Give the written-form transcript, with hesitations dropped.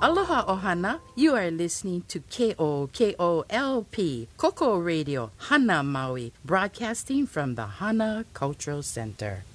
Aloha Ohana, you are listening to KOKOLP, Koko Radio, Hana Maui, broadcasting from the Hana Cultural Center.